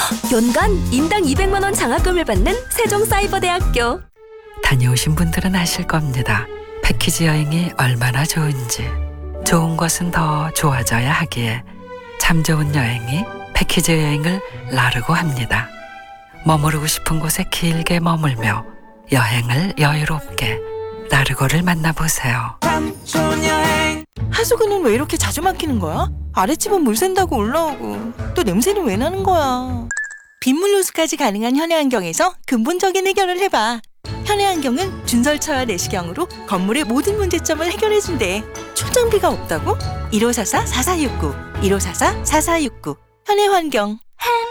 연간 인당 200만 원 장학금을 받는 세종사이버대학교. 다녀오신 분들은 아실 겁니다. 패키지 여행이 얼마나 좋은지. 좋은 것은 더 좋아져야 하기에 참 좋은 여행이 패키지 여행을 나르고 합니다. 머무르고 싶은 곳에 길게 머물며 여행을 여유롭게 나르고를 만나보세요. 하수구는 왜 이렇게 자주 막히는 거야? 아랫집은 물 샌다고 올라오고 또 냄새는 왜 나는 거야? 빗물 누수까지 가능한 현해환경에서 근본적인 해결을 해봐. 현해환경은 준설처와 내시경으로 건물의 모든 문제점을 해결해준대. 초정비가 없다고? 1544-4469 1544-4469 현해환경.